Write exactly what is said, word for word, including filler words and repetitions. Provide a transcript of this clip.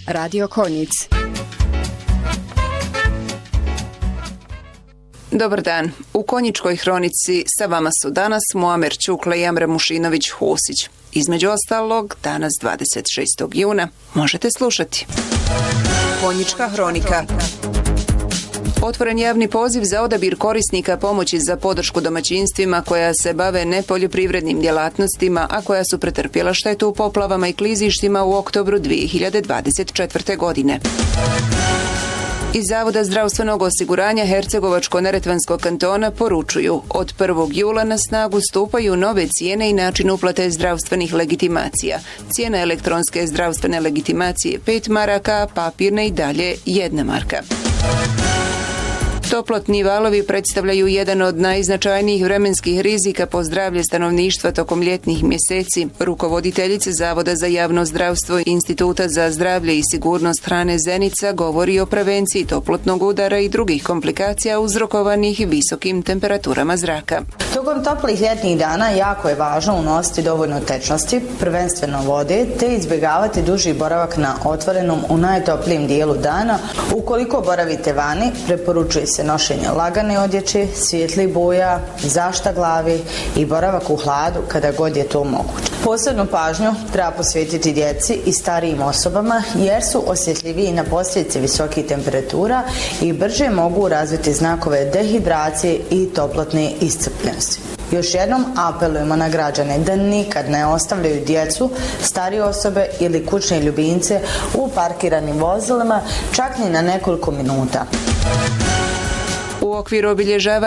Radio Konjic. Dobar dan. U Konjičkoj hronici sa vama su danas Muamer Ćukle i Amre Mušinović-Husić. Između ostalog, danas dvadeset šestog juna možete slušati. Konjička hronika. Otvoren javni poziv za odabir korisnika pomoći za podršku domaćinstvima koja se bave nepoljoprivrednim djelatnostima, a koja su pretrpjela štetu u poplavama i klizištima u oktobru dvije hiljade dvadeset četvrte. godine. Iz Zavoda zdravstvenog osiguranja Hercegovačko-neretvanskog kantona poručuju, od prvog jula na snagu stupaju nove cijene i način uplate zdravstvenih legitimacija. Cijena elektronske zdravstvene legitimacije pet maraka, a papirne i dalje jedna marka. Toplotni valovi predstavljaju jedan od najznačajnijih vremenskih rizika po zdravlje stanovništva tokom ljetnih mjeseci. Rukovoditeljica Zavoda za javno zdravstvo Instituta za zdravlje i sigurnost hrane Zenica govori o prevenciji toplotnog udara i drugih komplikacija uzrokovanih visokim temperaturama zraka. Tokom toplih ljetnih dana jako je važno unositi dovoljno tečnosti, prvenstveno vode, te izbjegavati duži boravak na otvorenom u najtoplijem dijelu dana. Ukoliko boravite vani, preporučuje se nošenje lagane odjeće, svijetlih boja, zaštita glavi i boravak u hladu kada god je to moguće. Posebnu pažnju treba posvetiti djeci i starijim osobama jer su osjetljiviji na posljedice visokih temperatura i brže mogu razviti znakove dehidracije i toplotne iscrpljenosti. Još jednom apelujemo na građane da nikad ne ostavljaju djecu, starije osobe ili kućne ljubimce u parkiranim vozilima čak ni na nekoliko minuta. U okviru obilježavanja